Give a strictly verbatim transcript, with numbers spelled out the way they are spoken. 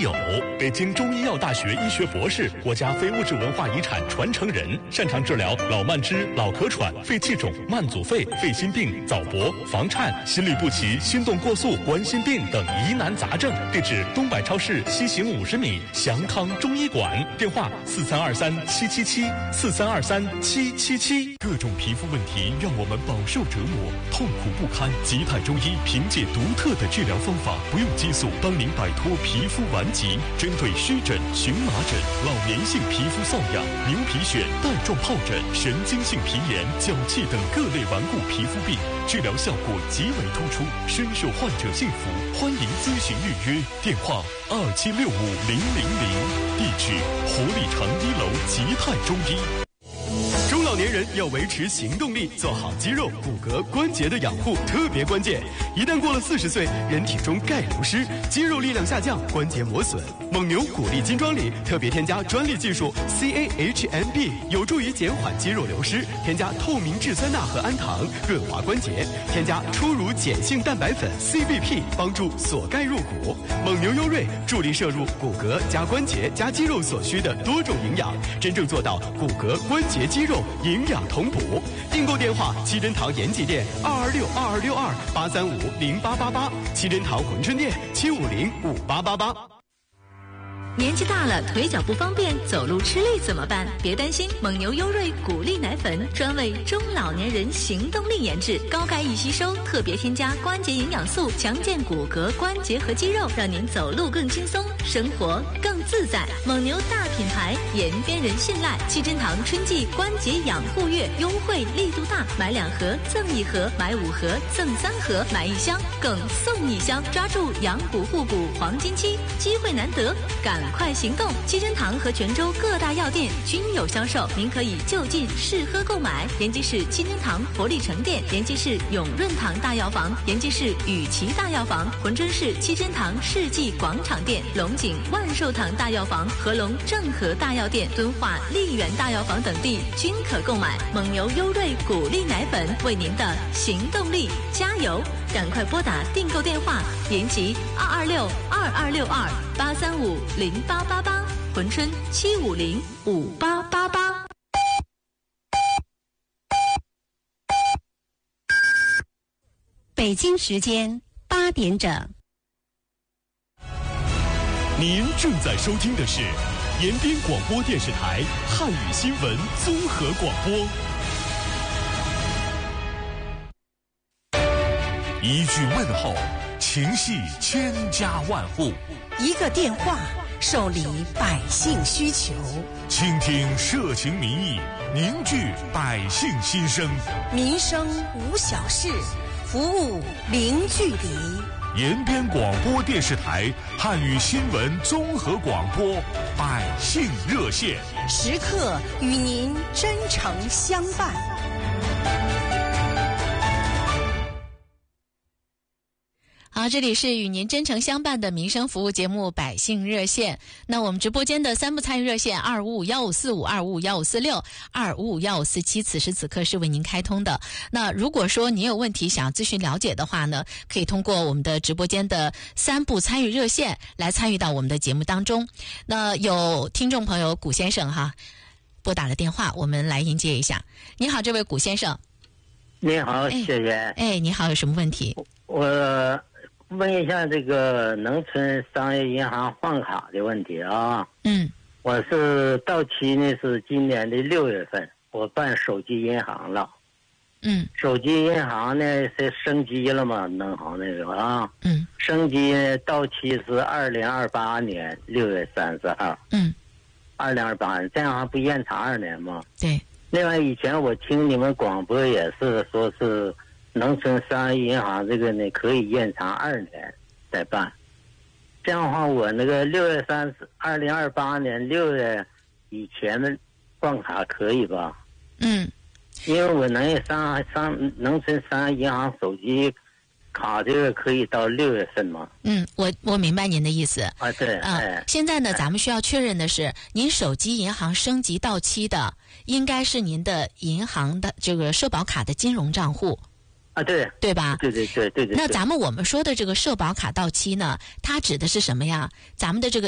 友，北京中医药大学医学博士，国家非物质文化遗产传承人，擅长治疗老慢支、脑壳喘、肺气肿、慢阻肺、肺心病、早搏、房颤、心律不齐、心动过速、冠心病等疑难杂症。地址：东百超市西行五十米，祥康中医馆。电话：四三二三七七七四三二三七七七。各种皮肤问题让我们饱受折磨，痛苦不堪。吉泰中医凭借独特的治疗方法，不用激素，帮您摆脱皮肤顽疾。针对湿疹、荨麻疹、老年性皮肤瘙痒、牛皮癣、带状疱疹、神经性皮炎、脚气等各类顽固皮肤病，治疗效果极为突出，深受患者信服。欢迎咨询预约，电话二七六五零零零，地址活力城一楼吉泰中医。中老年人要维持行动力，做好肌肉、骨骼、关节的养护特别关键。一旦过了四十岁，人体中钙流失，肌肉力量下降，关节磨损。蒙牛骨力金装里特别添加专利技术 C A H M B， 有助于减缓肌肉流失。添加透明质酸钠和氨糖，润滑关节。添加初乳碱性蛋白粉 C B P， 帮助锁钙入骨。蒙牛优瑞助力摄入骨骼加关节加肌肉所需的多种营养，真正做到骨骼、关节、肌肉营养同补。订购电话：七珍堂延吉店二二六二二六二八三五零八八八，七珍堂珲春店七五零五八八八。 年纪大了，腿脚不方便，走路吃力怎么办？别担心，蒙牛优瑞骨力奶粉专为中老年人行动力研制，高钙易吸收，特别添加关节营养素，强健骨骼、关节和肌肉，让您走路更轻松，生活更自在。蒙牛大品牌，延边人信赖。七珍堂春季关节养护月优惠力度大，买两盒赠一盒，买五盒赠三盒，买一箱更送一箱，抓住养骨护骨黄金期，机会难得，赶快行动！七珍堂和泉州各大药店均有销售，您可以就近试喝购买。延吉市七珍堂活力城店、延吉市永润堂大药房、延吉市雨琦大药房、珲春市七珍堂世纪广场店、龙井万寿堂大药房、合龙正和大药店、敦化丽园大药房等地均可购买。蒙牛优瑞骨力奶粉，为您的行动力加油！赶快拨打订购电话：延吉二二六二二六二八三五零八八八，珲春七五零五八八八。 北京时间八点整。 您正在收听的是延边广播电视台汉语新闻综合广播。一句问候，情系千家万户； 一个电话，受理百姓需求。 倾听社情民意，凝聚百姓心声。 民生无小事，服务零距离。 延边广播电视台汉语新闻综合广播百姓热线， 时刻与您真诚相伴。 好，这里是与您真诚相伴的民生服务节目百姓热线。那我们直播间的三部参与热线二五五幺五四五、二五五幺五四六、二五五幺五四七，此时此刻是为您开通的。那如果说您有问题想要咨询了解的话呢，可以通过我们的直播间的三部参与热线来参与到我们的节目当中。那有听众朋友古先生哈拨打了电话，我们来迎接一下。你好，这位古先生。 你好，谢谢。 哎，你好，有什么问题？ 我问一下这个农村商业银行换卡的问题啊。 嗯， 我是到期呢是今年的六月份，我办手机银行了。 嗯， 手机银行呢是升级了嘛，农行那个啊。 嗯， 升级到期是二零二八年六月三十号。 嗯， 二零二八这样还不延长二年吗？ 对。 另外，以前我听你们广播也是说是。农村商业银行这个呢，可以延长二年再办。这样的话，我那个六月三十，二零二八年六月以前的换卡可以吧？ 嗯， 因为我能上上农村商业银行手机卡这个可以到六月份吗？ 嗯，我我明白您的意思啊，对啊、 哎。 现在呢，咱们需要确认的是，您手机银行升级到期的，应该是您的银行的这个社保卡的金融账户。 啊，对， 对吧？ 对对对对对。 那咱们我们说的这个社保卡到期呢，它指的是什么呀？咱们的这个